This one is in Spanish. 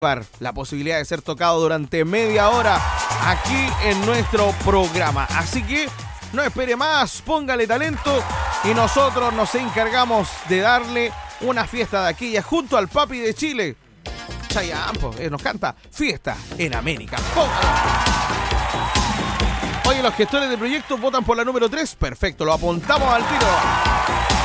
la posibilidad de ser tocado durante media hora aquí en nuestro programa. Así que no espere más, póngale talento y nosotros nos encargamos de darle una fiesta de aquella junto al papi de Chile. Chayanne, nos canta Fiesta en América. Póngalo. Oye, los gestores de proyectos votan por la número 3. Perfecto, lo apuntamos al tiro.